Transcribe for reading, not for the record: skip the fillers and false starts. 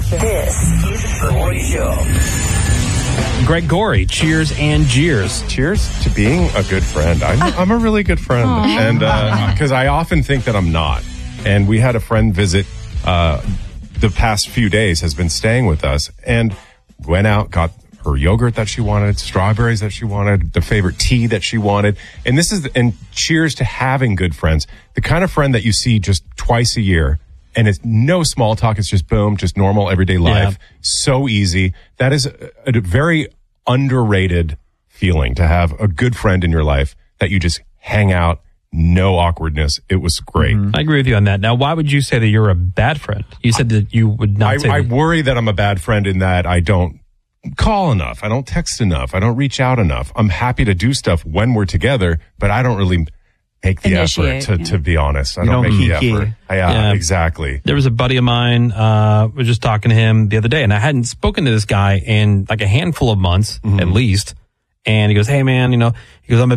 This is The Maury Show. Greg Gorey, cheers and jeers. Cheers to being a good friend. I'm a really good friend. And because I often think that I'm not. And we had a friend visit the past few days, has been staying with us, and went out, got her yogurt that she wanted, strawberries that she wanted, the favorite tea that she wanted. And cheers to having good friends. The kind of friend that you see just twice a year. And it's no small talk. It's just boom, just normal everyday life. Yeah. So easy. That is a very underrated feeling, to have a good friend in your life that you just hang out, no awkwardness. It was great. Mm-hmm. I agree with you on that. Now, why would you say that you're a bad friend? You said that you would not say I worry that I'm a bad friend in that I don't call enough. I don't text enough. I don't reach out enough. I'm happy to do stuff when we're together, but I don't really make the effort, to be honest. I don't make the effort. Yeah, exactly. There was a buddy of mine, was just talking to him the other day, and I hadn't spoken to this guy in like a handful of months, at least. And he goes, hey man, he goes, I'm a